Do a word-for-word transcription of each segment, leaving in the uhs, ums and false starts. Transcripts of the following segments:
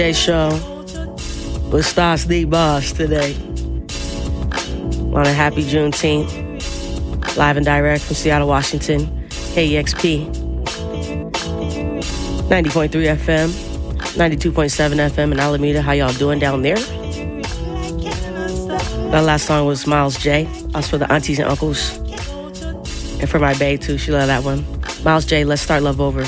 Today's show with Stas the Boss today. On a happy Juneteenth. Live and direct from Seattle, Washington. K E X P. ninety point three F M. ninety-two point seven F M in Alameda. How y'all doing down there? That last song was Miles J. That's for the aunties and uncles. And for my bae too. She loved that one. Miles J, Let's Start Love Over.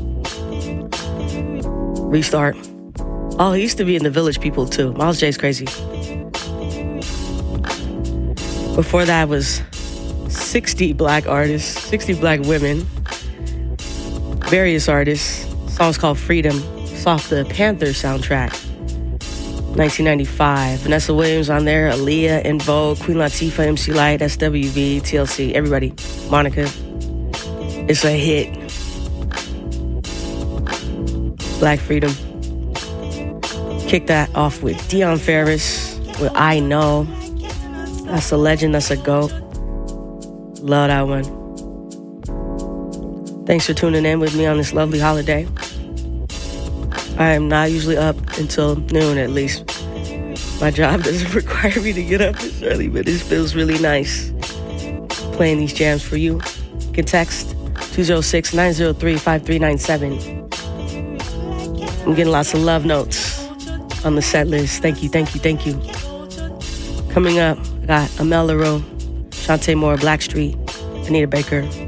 Restart. Oh, he used to be in the Village People too. Miles J's crazy. Before that was sixty black artists, sixty black women, various artists. Song's called Freedom. It's off the Panther soundtrack. nineteen ninety-five. Vanessa Williams on there, Aaliyah, En Vogue, Queen Latifah, M C Lyte, S W V, T L C, everybody. Monica. It's a hit. Black Freedom. Kick that off with Deion Ferris with I Know. That's a legend, that's a GOAT. Love that one. Thanks for tuning in with me on this lovely holiday. I am not usually up until noon at least. My job doesn't require me to get up this early, but this feels really nice. Playing these jams for you. You can text two oh six, nine oh three, five three nine seven. I'm getting lots of love notes on the set list. Thank you, thank you, thank you. Coming up, I got Amel LaRue, Shantae Moore, Blackstreet, Anita Baker,